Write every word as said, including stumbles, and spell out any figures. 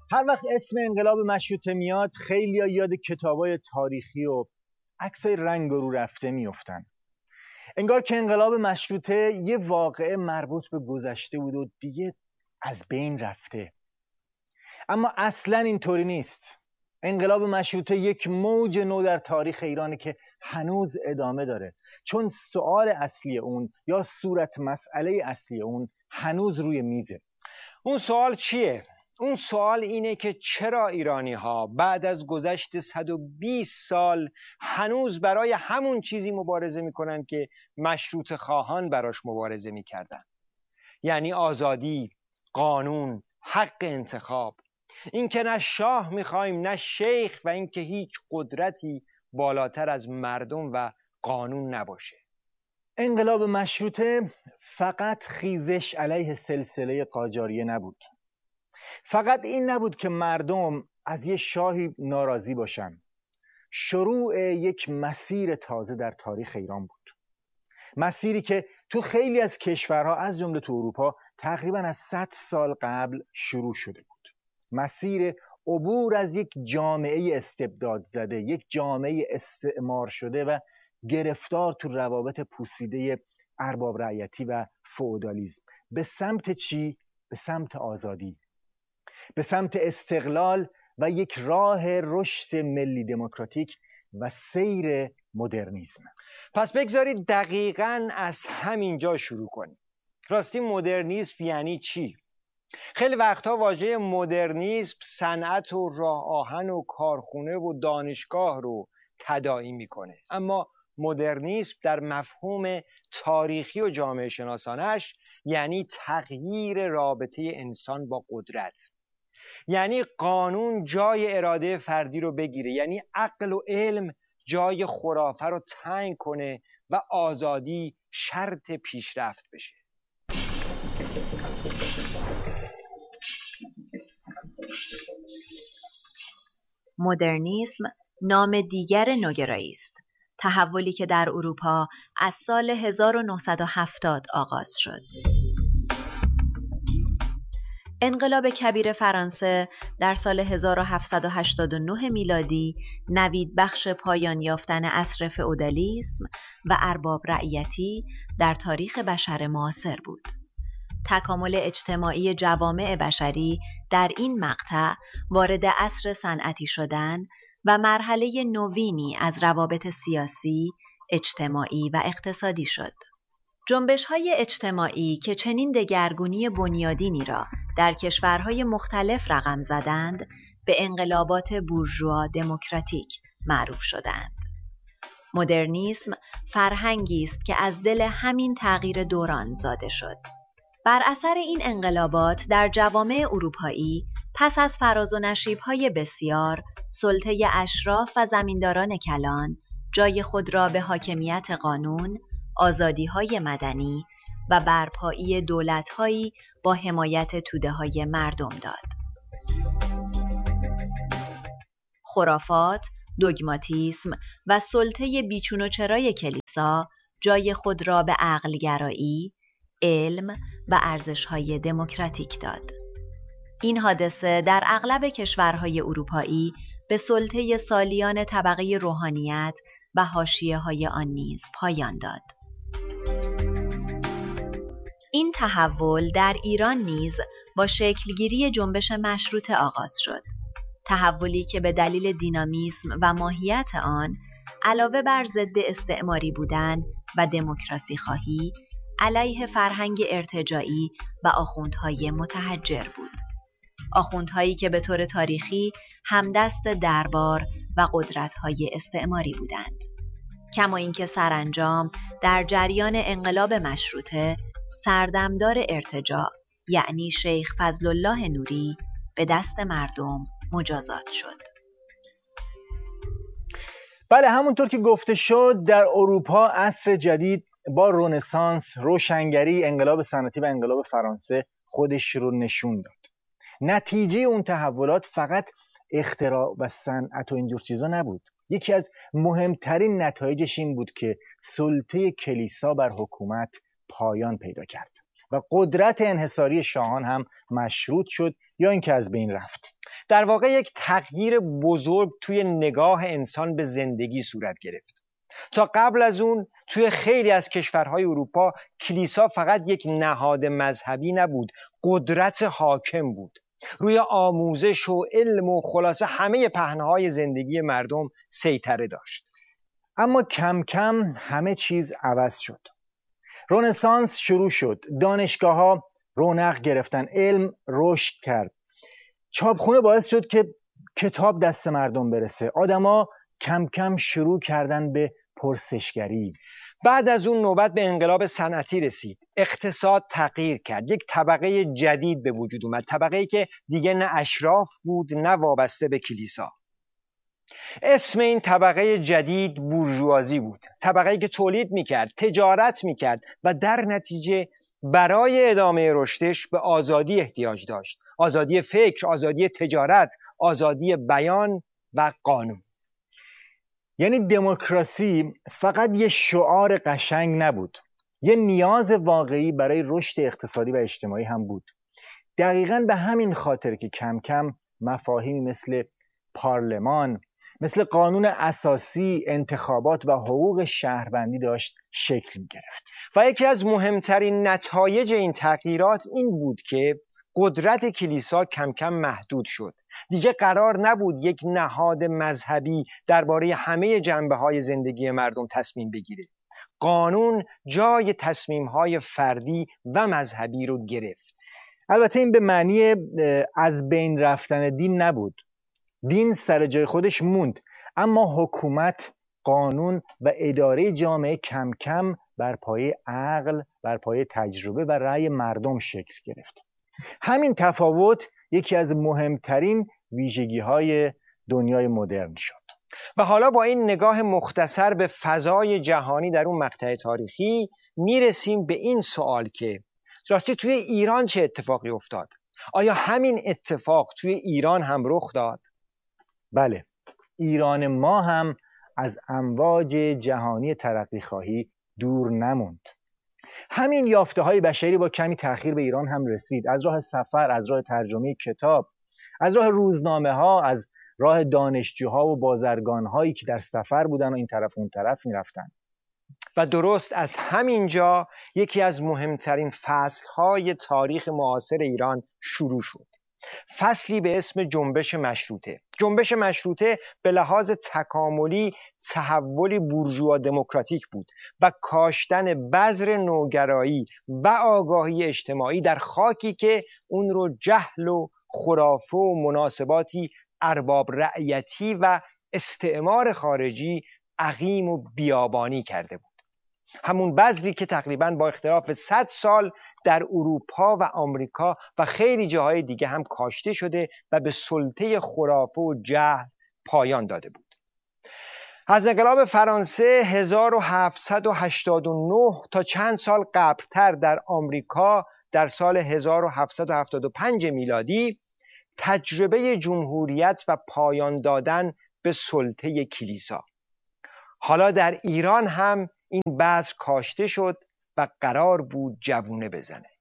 هر وقت اسم انقلاب مشروطه میاد خیلی ها یاد کتابای تاریخی و عکسای رنگ رو رفته میفتن. انگار که انقلاب مشروطه یه واقعه مربوط به گذشته بود و دیگه از بین رفته. اما اصلا اینطوری نیست. انقلاب مشروطه یک موج نو در تاریخ ایرانه که هنوز ادامه داره، چون سوال اصلی اون یا صورت مسئله اصلی اون هنوز روی میزه. اون سوال چیه؟ اون سوال اینه که چرا ایرانی ها بعد از گذشت صد و بیست سال هنوز برای همون چیزی مبارزه میکنن که مشروط خواهان براش مبارزه میکردن، یعنی آزادی، قانون، حق انتخاب. این که نه شاه میخوایم نه شیخ و این که هیچ قدرتی بالاتر از مردم و قانون نباشه. انقلاب مشروطه فقط خیزش علیه سلسله قاجاریه نبود. فقط این نبود که مردم از یه شاهی ناراضی باشن. شروع یک مسیر تازه در تاریخ ایران بود. مسیری که تو خیلی از کشورها از جمله تو اروپا تقریبا از صد سال قبل شروع شده بود. مسیر عبور از یک جامعه استبداد زده، یک جامعه استعمار شده و گرفتار تو روابط پوسیده ارباب رعیتی و فئودالیسم به سمت چی؟ به سمت آزادی، به سمت استقلال و یک راه رشد ملی دموکراتیک و سیر مدرنیسم. پس بگذارید دقیقاً از همینجا شروع کنیم. راستی مدرنیسم یعنی چی؟ خیلی وقتها واژه مدرنیسم صنعت و راه آهن و کارخونه و دانشگاه رو تداعی میکنه، اما مدرنیسم در مفهوم تاریخی و جامعه شناسانش یعنی تغییر رابطه انسان با قدرت، یعنی قانون جای اراده فردی رو بگیره، یعنی عقل و علم جای خرافه رو تنگ کنه و آزادی شرط پیشرفت بشه. مدرنیسم نام دیگر نوگرایی است، تحولی که در اروپا از سال هزار و نهصد و هفتاد آغاز شد. انقلاب کبیر فرانسه در سال هزار و هفتصد و هشتاد و نه میلادی نوید بخش پایان یافتن عصر فئودالیسم و ارباب رعیتی در تاریخ بشر معاصر بود. تکامل اجتماعی جوامع بشری در این مقطع وارد عصر صنعتی شدن و مرحله نوینی از روابط سیاسی، اجتماعی و اقتصادی شد. جنبش‌های اجتماعی که چنین دگرگونی بنیادینی را در کشورهای مختلف رقم زدند، به انقلابات بورژوا دموکراتیک معروف شدند. مدرنیسم فرهنگی است که از دل همین تغییر دوران زاده شد. بر اثر این انقلابات در جوامع اروپایی پس از فراز و نشیب‌های بسیار، سلطه اشراف و زمینداران کلان جای خود را به حاکمیت قانون، آزادی‌های مدنی و برپایی دولت‌هایی با حمایت توده‌های مردم داد. خرافات، دوگماتیسم و سلطه بیچون و چرای کلیسا جای خود را به عقل‌گرایی، علم و ارزش‌های دموکراتیک داد. این حادثه در اغلب کشورهای اروپایی به سلطه سالیان طبقه روحانیت و حاشیه‌های آن نیز پایان داد. این تحول در ایران نیز با شکلگیری جنبش مشروطه آغاز شد. تحولی که به دلیل دینامیسم و ماهیت آن علاوه بر ضد استعماری بودن و دموکراسی خواهی علیه فرهنگ ارتجاعی و آخوندهای متحجر بود. آخوندهایی که به طور تاریخی همدست دربار و قدرت‌های استعماری بودند. کما اینکه سرانجام در جریان انقلاب مشروطه سردمدار ارتجاع یعنی شیخ فضلالله نوری به دست مردم مجازات شد. بله، همونطور که گفته شد در اروپا عصر جدید با رنسانس، روشنگری، انقلاب صنعتی و انقلاب فرانسه خودش رو نشون داد. نتیجه اون تحولات فقط اختراع و صنعت و اینجور چیزا نبود. یکی از مهمترین نتایجش این بود که سلطه کلیسا بر حکومت پایان پیدا کرد و قدرت انحصاری شاهان هم مشروط شد یا اینکه از بین رفت. در واقع یک تغییر بزرگ توی نگاه انسان به زندگی صورت گرفت. تا قبل از اون توی خیلی از کشورهای اروپا کلیسا فقط یک نهاد مذهبی نبود، قدرت حاکم بود. روی آموزش و علم و خلاصه همه پهنه‌های زندگی مردم سیطره داشت. اما کم کم همه چیز عوض شد. رنسانس شروع شد، دانشگاه‌ها رونق گرفتن، علم رشد کرد. چاپخونه باعث شد که کتاب دست مردم برسه. آدما کم کم شروع کردن به پرسشگری. بعد از اون نوبت به انقلاب صنعتی رسید. اقتصاد تغییر کرد. یک طبقه جدید به وجود اومد. طبقه‌ای که دیگه نه اشراف بود نه وابسته به کلیسا. اسم این طبقه جدید بورژوازی بود. طبقه‌ای که تولید میکرد، تجارت میکرد و در نتیجه برای ادامه رشدش به آزادی احتیاج داشت. آزادی فکر، آزادی تجارت، آزادی بیان و قانون. یعنی دموکراسی فقط یه شعار قشنگ نبود، یه نیاز واقعی برای رشد اقتصادی و اجتماعی هم بود. دقیقاً به همین خاطر که کم کم مفاهیمی مثل پارلمان، مثل قانون اساسی، انتخابات و حقوق شهروندی داشت شکل می‌گرفت. و یکی از مهمترین نتایج این تغییرات این بود که قدرت کلیسا کم کم محدود شد. دیگه قرار نبود یک نهاد مذهبی درباره همه جنبه‌های زندگی مردم تصمیم بگیره. قانون جای تصمیم‌های فردی و مذهبی رو گرفت. البته این به معنی از بین رفتن دین نبود. دین سر جای خودش موند، اما حکومت، قانون و اداره جامعه کم کم بر پایه عقل، بر پایه تجربه و رأی مردم شکل گرفت. همین تفاوت یکی از مهمترین ویژگی‌های دنیای مدرن شد. و حالا با این نگاه مختصر به فضای جهانی در اون مقطع تاریخی میرسیم به این سوال که راستی توی ایران چه اتفاقی افتاد؟ آیا همین اتفاق توی ایران هم رخ داد؟ بله، ایران ما هم از امواج جهانی ترقی خواهی دور نموند. همین یافته های بشری با کمی تأخیر به ایران هم رسید. از راه سفر، از راه ترجمه کتاب، از راه روزنامه ها، از راه دانشجوها و بازرگان هایی که در سفر بودن و این طرف اون طرف می رفتن. و درست از همینجا یکی از مهمترین فصلهای تاریخ معاصر ایران شروع شد. فصلی به اسم جنبش مشروطه. جنبش مشروطه به لحاظ تکاملی تحولی بورژوا دموکراتیک بود و کاشتن بذر نوگرایی و آگاهی اجتماعی در خاکی که اون رو جهل و خرافه و مناسباتی ارباب رعیتی و استعمار خارجی عقیم و بیابانی کرده بود. همون بذری که تقریباً با اختلاف صد سال در اروپا و آمریکا و خیلی جاهای دیگه هم کاشته شده و به سلطه خرافه و جهل پایان داده بود. از انقلاب فرانسه هزار و هفتصد و هشتاد و نه تا چند سال قبلتر در آمریکا در سال هزار و هفتصد و هفتاد و پنج میلادی تجربه جمهوریت و پایان دادن به سلطه کلیسا. حالا در ایران هم این بذر کاشته شد و قرار بود جوونه بزنه.